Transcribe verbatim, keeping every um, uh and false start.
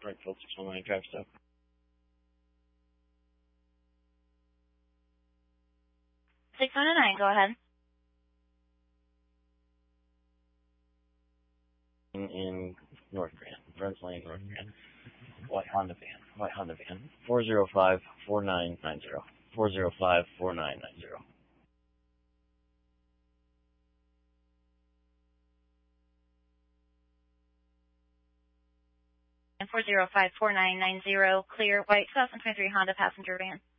Springfield six one nine, drive stop. six one nine, go ahead. In, in North Grand, Burns Lane, North Grand. White Honda van, white Honda van. four zero five, four nine nine zero. four zero five, four nine nine zero. four zero five, four nine nine zero, clear, white two thousand twenty-three Honda passenger van.